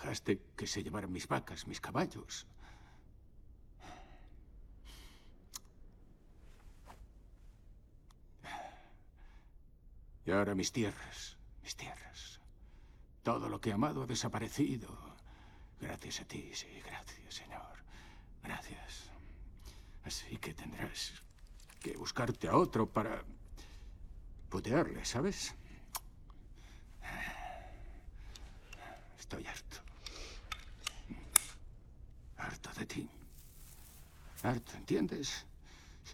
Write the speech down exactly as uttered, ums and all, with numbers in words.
dejaste que se llevaran mis vacas, mis caballos. Y ahora mis tierras, mis tierras. Todo lo que he amado ha desaparecido. Gracias a ti, sí, gracias, Señor. Gracias. Así que tendrás que buscarte a otro para putearle, ¿sabes? Estoy harto. Harto de ti. Harto, ¿entiendes?